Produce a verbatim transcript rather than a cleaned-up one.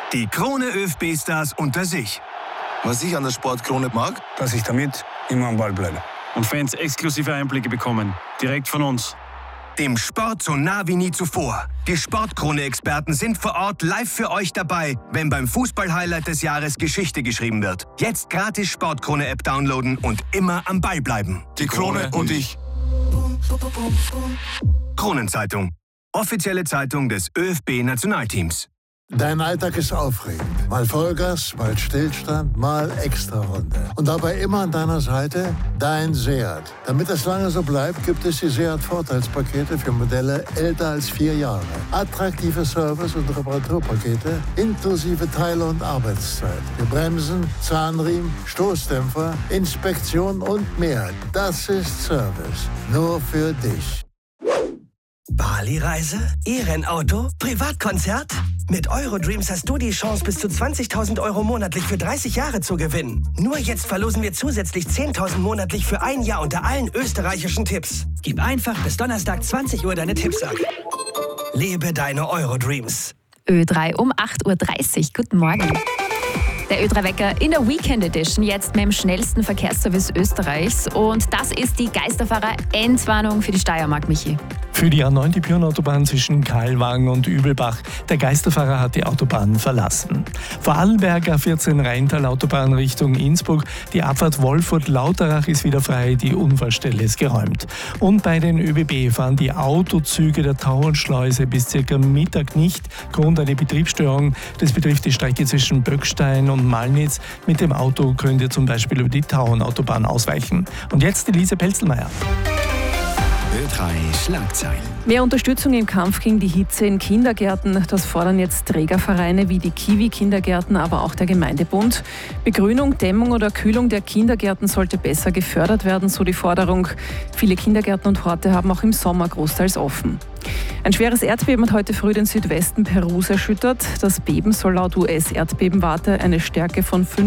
Die Krone ÖFB-Stars unter sich. Was ich an der Sportkrone mag, dass ich damit immer am Ball bleibe. Und Fans exklusive Einblicke bekommen. Direkt von uns. Dem Sport so nah wie nie zuvor. Die Sportkrone-Experten sind vor Ort live für euch dabei, wenn beim Fußball-Highlight des Jahres Geschichte geschrieben wird. Jetzt gratis Sportkrone-App downloaden und immer am Ball bleiben. Die Krone und ich. Kronenzeitung. Offizielle Zeitung des ÖFB-Nationalteams. Dein Alltag ist aufregend. Mal Vollgas, mal Stillstand, mal Extrarunde. Und dabei immer an deiner Seite dein Seat. Damit das lange so bleibt, gibt es die Seat-Vorteilspakete für Modelle älter als vier Jahre. Attraktive Service- und Reparaturpakete inklusive Teile- und Arbeitszeit. Für Bremsen, Zahnriemen, Stoßdämpfer, Inspektion und mehr. Das ist Service. Nur für dich. Bali-Reise? E-Rennauto? Privatkonzert? Mit Eurodreams hast du die Chance, bis zu zwanzigtausend Euro monatlich für dreißig Jahre zu gewinnen. Nur jetzt verlosen wir zusätzlich zehntausend monatlich für ein Jahr unter allen österreichischen Tipps. Gib einfach bis Donnerstag zwanzig Uhr deine Tipps ab. Lebe deine Eurodreams. Ö drei um acht Uhr dreißig. Guten Morgen. Der Ö drei Wecker in der Weekend Edition, jetzt mit dem schnellsten Verkehrsservice Österreichs. Und das ist die Geisterfahrer-Endwarnung für die Steiermark, Michi. Für die A neun, die Pyreneautobahn zwischen Kalwang und Übelbach. Der Geisterfahrer hat die Autobahn verlassen. Vorarlberg A vierzehn Rheintal-Autobahn Richtung Innsbruck. Die Abfahrt Wolfurt-Lauterach ist wieder frei, die Unfallstelle ist geräumt. Und bei den ÖBB fahren die Autozüge der Tauernschleuse bis ca. Mittag nicht. Grund eine Betriebsstörung. Das betrifft die Strecke zwischen Böckstein und Malnitz. Mit dem Auto könnt ihr zum Beispiel über die Tauernautobahn ausweichen. Und jetzt Elise Pelzelmeier. Ö drei Schlagzeilen. Mehr Unterstützung im Kampf gegen die Hitze in Kindergärten. Das fordern jetzt Trägervereine wie die Kiwi-Kindergärten, aber auch der Gemeindebund. Begrünung, Dämmung oder Kühlung der Kindergärten sollte besser gefördert werden, so die Forderung. Viele Kindergärten und Horte haben auch im Sommer großteils offen. Ein schweres Erdbeben hat heute früh den Südwesten Perus erschüttert. Das Beben soll laut U S-Erdbebenwarte eine Stärke von fünf